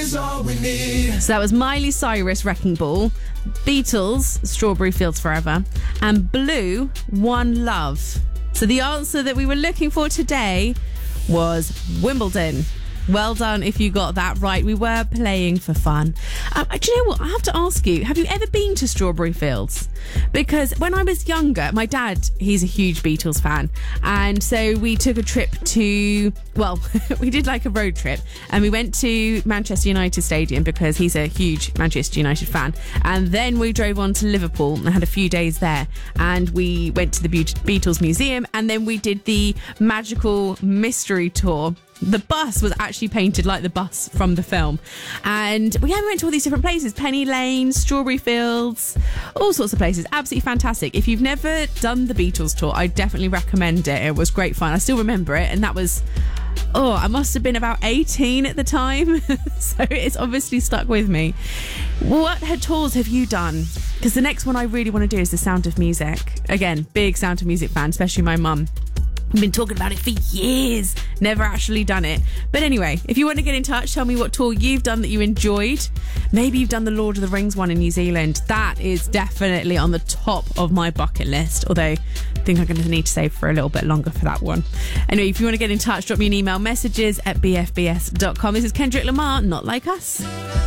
is all we need. So that was Miley Cyrus, Wrecking Ball, Beatles, Strawberry Fields Forever, and Blue, One Love. So the answer that we were looking for today was Wimbledon. Well done if you got that right. We were playing for fun. Do you know what? I have to ask you, have you ever been to Strawberry Fields? Because when I was younger, my dad, he's a huge Beatles fan. And so we took a trip to, well, we did like a road trip. And we went to Manchester United Stadium because he's a huge Manchester United fan. And then we drove on to Liverpool and had a few days there. And we went to the Beatles Museum. And then we did the Magical Mystery Tour. The bus was actually painted like the bus from the film. And we went to all these different places. Penny Lane, Strawberry Fields, all sorts of places. Absolutely fantastic. If you've never done the Beatles tour, I definitely recommend it. It was great fun. I still remember it. And that was, I must have been about 18 at the time. So it's obviously stuck with me. What tours have you done? Because the next one I really want to do is The Sound of Music. Again, big Sound of Music fan, especially my mum. I've been talking about it for years, never actually done it. But anyway, if you want to get in touch, tell me what tour you've done that you enjoyed. Maybe you've done the Lord of the Rings one in New Zealand. That is definitely on the top of my bucket list, although I think I'm going to need to save for a little bit longer for that one. Anyway, if you want to get in touch, drop me an email, messages@bfbs.com. This is Kendrick Lamar, Not Like Us.